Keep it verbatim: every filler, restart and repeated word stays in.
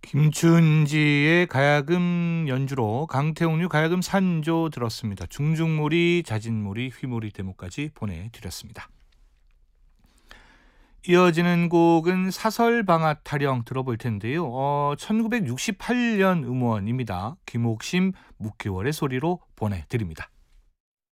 김춘지의 가야금 연주로 강태웅의 가야금 산조 들었습니다. 중중무리, 자진무리, 휘무리 대목까지 보내드렸습니다. 이어지는 곡은 사설방아 타령 들어볼 텐데요. 어, 천구백육십팔 년 음원입니다. 김옥심 묵개월의 소리로 보내드립니다.